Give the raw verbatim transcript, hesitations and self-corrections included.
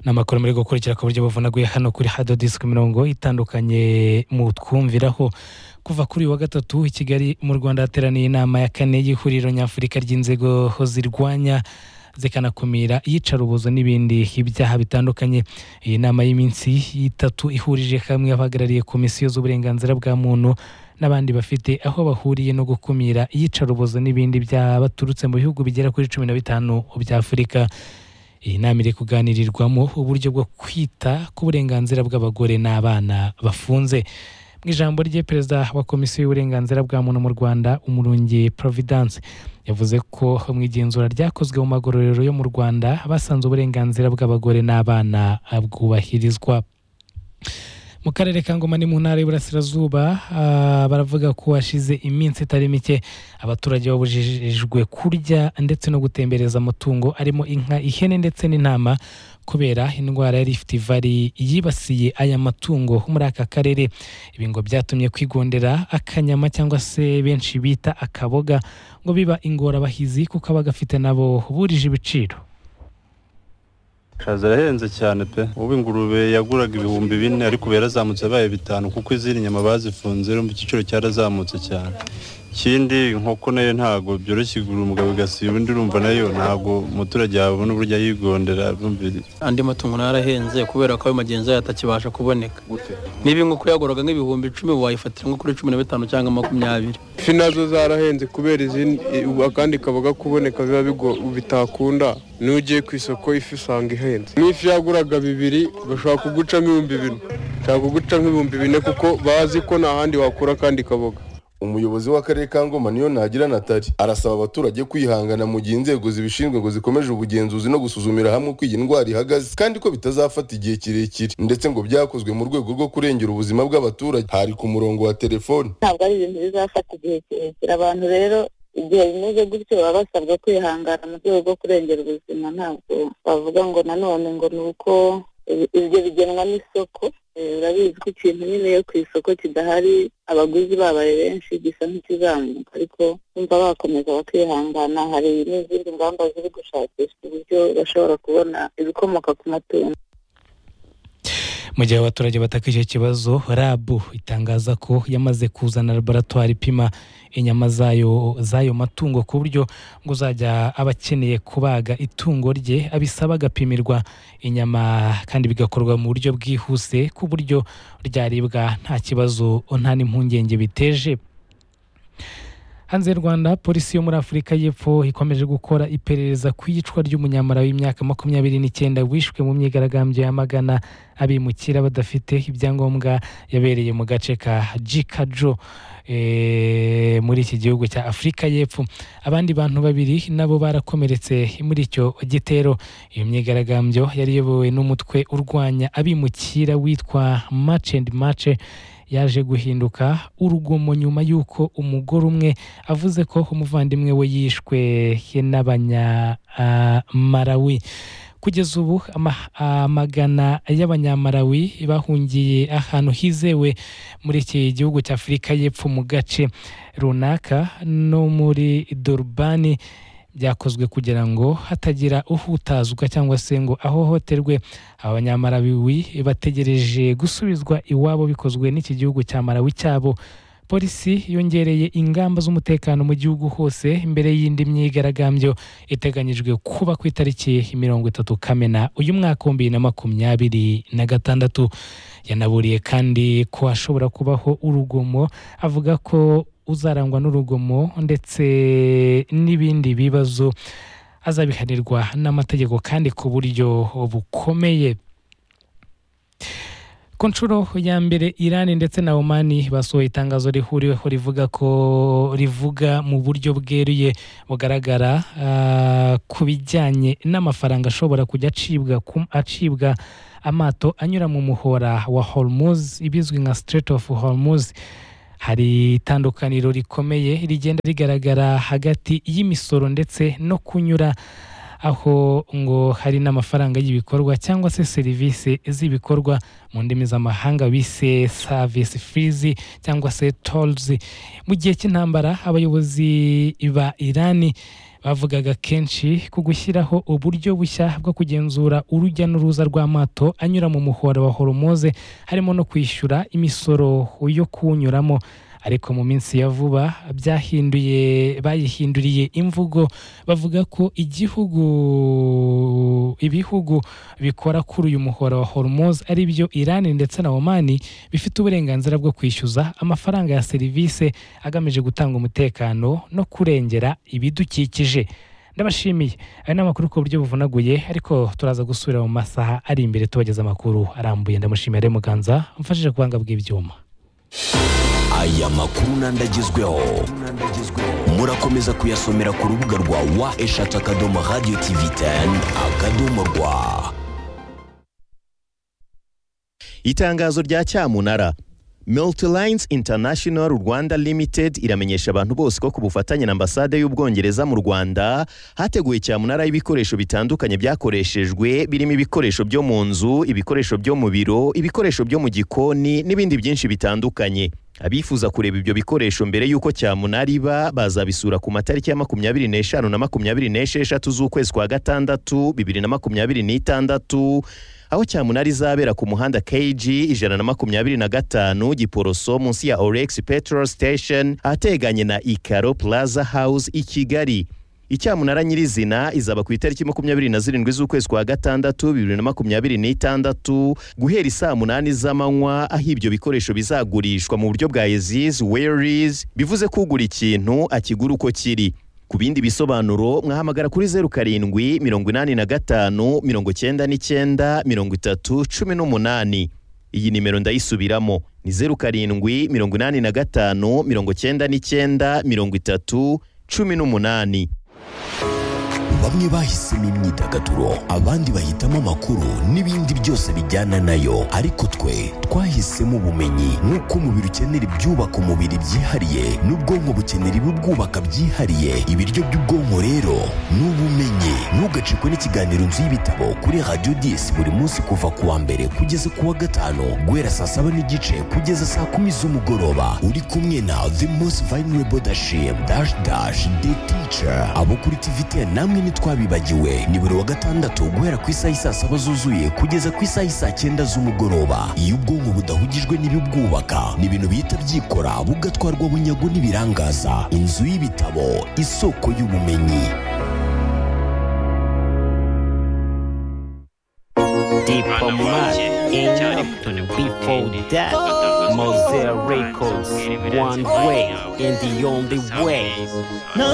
n'amakuru muri gukurikira ku buryo buvunaguye hano kuri Hado Disc mirongo itandukanye mu twumviraho kuva kuri wa gatatu i Kigali mu Rwanda hateraniye inama ya kane y'ihuriro nyafurika ry'inzego zirwanya zikanakumira iyicarubozo n'ibindi ibyaha bitandukanye. Iyi nama y'iminsi itatu ihurije hamwe abahagarariye komisiyo z'uburenganzira bwa muntu n'abandi bafite aho bahuriye no gukumira iyicarubozo n'ibindi byaha baturutse mu bihugu bigera kuri cumi na bitanu bya Afurika. Iyi nama iri kuganirirwamo uburyo bwo kwita ku burenganzira bw'abagore n'abana bafunze. Mu ijambo rye perezida wa komisiyo y'uburenganzira bwa muntu mu Rwanda Umurungi Providence yavuze ko mu igenzura ryakozwe mu magororero yo mu Rwanda basanze uburenganzira bw'abagore n'abana bwubahirizwa. Mu karere ka Ngoma ni mu ntara y'Iburasirazuba uh, baravuga ko hashize iminsi itari mike abaturage babujijwe kurya ndetse no gutembereza amatungo arimo inka, ihene ndetse n'intama kubera indwara yari ifite ivari yibasiye aya matungo muri aka karere. Ibi ngo byatumye kwigondera akanyama cyangwa se benshi bita akaboga ngo biba ingorabahizi kuko abagafite nabo burije ibiciro. Shaza rahenze cyane pe. Ubu ingurube yaguraga ibihumbi bine ariko yarazamutse baye bitanu kuko izindi nyama bazifunze mu cyiciro cyarazamutse cyane. Kindi nkoko nayo ntago byoroshye igura umugabo gasiba undi urumva nayo ntago umuturage yabona uburyo yigondera bumviri. Andi matungo narahenze kubera ko ayo magenza yatakibasha kuboneka. Niba inkoko yaguraga nk'ibihumbi icumi wayifatira nko kuri cumi na bitanu cyangwa makumyabiri. Ifi nazo zarahenze kubera izindi akandi kabaga kuboneka biba bigo bitakunda. Nugiye ku isoko ifi usanga ihenze. N'ifi yaguraga bibiri bashaka kuguca ibihumbi bine. Shaka kuguca ibihumbi bine kuko bazi ko nta handi wakura kandi kaboga. Umuyobozi w'akarere ka Ngoma niyo Nagira Natali arasaba abaturage kwihangana mu gihe inzego zibishinzwe ngo zikomeje ubugenzuzi no gusuzumira hamwe ko iyi ndwara ihagaze kandi ko bitazafata igihe kirekire ndetse ngo byakozwe mu rwego rwo kurengera ubuzima bw'abaturage. Hari ku murongo wa telefone. Ntabwo ari ibintu bizafata igihe kirekire, abantu rero igihe bimeze gutyo baba basabwa kwihangana mu rwego rwo kurengera ubuzima. Ntabwo bavuga ngo nanone ngo ni uko ibyo bigenwa n'isoko. Urabizi ko ikintu nyine yo ku isoko kidahari abaguzi babaye benshi gisa nk'ikizamuka, ariko bumva bakomeza bakihangana. Hari n'izindi ngamba ziri gushakishwa uburyo bashobora kubona ibikomoka ku matungo. Mu gihe abaturage bataka icyo kibazo, R A B itangaza ko yamaze kuzana laboratoire ipima inyama zayo zayo matungo ku buryo ngo uzajya abakeneye kubaga itungo rye abisaba agapimirwa inyama kandi bigakorwa mu buryo bwihuse ku buryo ryaribwa nta kibazo nta n'impungenge biteje. Hanze y'u Rwanda, polisi yo muri Afurika y'Epfo ikomeje gukora iperereza ku iyicwa ry'umunyamara w'imyaka makumyabiri n'icyenda wishwe mu myigaragambyo yamagana abimukira badafite ibyangombwa yabereye mu gace ka Jikajo e, muri iki gihugu cya Afurika y'Epfo. Abandi bantu babiri nabo barakomeretse muri icyo gitero. Iyo myigaragambyo yari iyobowe n'umutwe urwanya abimukira witwa March and March yaje guhinduka urugomo nyuma y'uko umugore umwe avuze ko umuvandimwe we yishwe n'abanya uh, Malawi. Kugeza ubu amagana y'abanyamalawi bahungiye ahantu hizewe muri iki gihugu cya Afurika y'Epfo mu gace runaka no muri Durban byakozwe kugira ngo hatagira uhutazwa cyangwa se ngo ahohoterwe. Abanyamalawi bategereje gusubizwa iwabo bikozwe n'iki gihugu cya Malawi cyabo. Polisi yongereye ingamba z'umutekano mu gihugu hose imbere y'indi myigaragambyo iteganyijwe kuba ku itariki mirongo itatu Kamena uyu mwaka wa bibiri na makumyabiri na gatandatu. Yanaburiye kandi ko hashobora kubaho urugomo, avuga ko uzarangwa n'urugomo ndetse n'ibindi bibazo azabihanirwa n'amategeko kandi ku buryo bukomeye. Ku nshuro ya mbere Iran ndetse na Oman basohoye itangazo rihuriweho rivuga ko rivuga mu buryo bweruye bugaragara uh, ku bijyanye n'amafaranga ashobora kujya acibwa acibwa amato anyura mu muhora wa Hormuz ibizwi nka Strait of Hormuz. Hari itandukaniro rikomeye rigenda rigaragara hagati y'imisoro ndetse no kunyura aho ngo hari n'amafaranga y'ibikorwa cyangwa se serivisi z'ibikorwa mu ndimi z'amahanga bise service fees cyangwa se tolls. Mu gihe cy'intambara abayobozi ba Iran bavugaga kenshi ku gushyiraho uburyo bushya bwo kugenzura urujya n'uruza rw'amato anyura mu muhora wa Hormuz harimo no kwishyura imisoro yo kuwunyuramo ariko mu minsi ya vuba byahinduye bayihinduriye imvugo bavuga ko igihugu ibihugu bikora kuri uyu muhora wa Hormuz ari byo Iran ndetse na Oman bifite uburenganzira bwo kwishyuza amafaranga ya serivisi agamije gutanga umutekano no kurengera ibidukikije. Ndabashimiye aya n'amakuru ku buryo buvunaguye ariko turaza gusubira mu masaha ari imbere tubageza amakuru arambuye. Ndamushimiye Remo Ganza amfashije kubanga bw'ibyuma. Aya makuru nandagezweho murakomeza kuyasomera ku rubuga rwa wa eshatu akadomo radio tv ten akadomo rwa. Itangazo rya cyamunara. Multilines International Rwanda Limited iramenyesha abantu bose ko ku bufatanye na ambasade y'Ubwongereza mu Rwanda hateguye cyamunara y'ibikoresho bitandukanye byakoreshejwe birimo ibikoresho byo mu nzu, ibikoresho byo mu biro, ibikoresho byo mu gikoni n'ibindi byinshi bitandukanye. Abifuza kureba ibyo bikoresho mbere yuko cyamunara iba bazabisura ku matariki ya makumyabiri n'eshanu na makumyabiri n'esheshatu z'ukwezi kwa gatandatu bibiri na makumyabiri n'itandatu aho cyamunara izabera ku muhanda K G ijana na makumyabiri na gatanu Giporoso munsi ya Orex Petrol Station ateganye na Ikaro Plaza House i Kigali. Icyamunara nyirizina izaba ku itariki makumyabiri na zirindwi z'ukwezi kwa gatandatu bibiri na makumyabiri n'itandatu guhera isaa munani z'amanywa aho ibyo bikoresho bizagurishwa mu buryo bwa Easy Whereas bivuze ko ugura ikintu akigura uko kiri. Ku bindi bisobanuro mwahamagara kuri zeru karindwi mirongo inani na gatanu mirongo cyenda n'icyenda mirongo itatu cumi n'umunani. Iyi nimero ndayisubiramo ni zeru karindwi mirongo inani na gatanu mirongo cyenda n'icyenda mirongo itatu cumi n'umunani. Bamwe bahisemo imyidagaduro, abandi bahitamo amakuru n'ibindi byose bijyana nayo, ariko twe twahisemo ubumenyi. Nk'uko umubiri ukenera ibyubaka umubiri byihariye n'ubwonko bukenera ibibwubaka byihariye, ibiryo by'ubwonko rero ni ubumenyi. Ntugacikwe n'ikiganiro Inzu y'Ibitabo kuri Radio dix buri munsi kuva ku wa mbere kugeza ku wa gatanu guhera saa saba n'igice kugeza saa kumi z'umugoroba, uri kumwe na The Most Vulnerable Dashim Dash Dash The Teacher. Abo kuri T V ten namwe ntitwabibagiwe, ni buri wa gatandatu guhera ku isaha isaa saba zuzuye kugeza ku isaha isaa cyenda z'umugoroba. Iyo ubwonko budahugijwe n'ibibwubaka ni ibintu bihita byikora bugatwarwa bunyago n'ibirangaza. Inzu y'Ibitabo, isoko y'ubumenyi. Deeper Mad in before that Mosaic Records, one way and the only way.